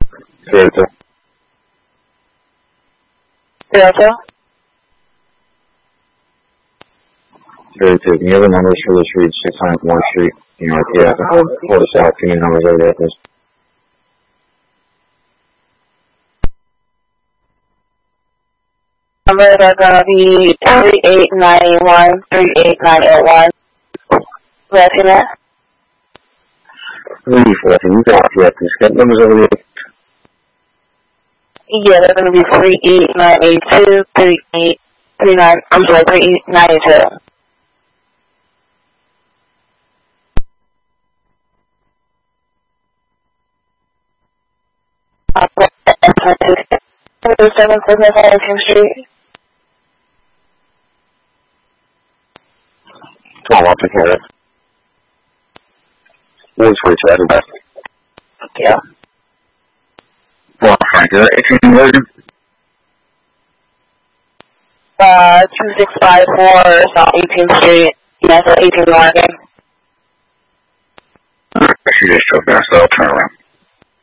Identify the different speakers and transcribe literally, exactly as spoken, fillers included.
Speaker 1: zero two.
Speaker 2: Zero two?
Speaker 1: Zero two. Can you have the numbers for the street, six hundred Moore Street, New York? Yeah, for the South, give me the numbers over there, please.
Speaker 2: Numbers are going to be three eight nine one, three eight nine eight one. Repeat that?
Speaker 1: three four, can you got yeah, please get numbers over there?
Speaker 2: Yeah, they're going to be three eight nine eight two, three eight three nine, I'm sorry, three eight nine eight two. seven Business Harrison Street.
Speaker 1: twelve, I'll take care of it. What's for each other?
Speaker 2: Yeah.
Speaker 1: Well, Frank, is that eighteen Morgan?
Speaker 2: Uh, two six five four South eighteenth Street. Yeah, so eighteen Morgan.
Speaker 1: I should just drove past, so I'll turn around.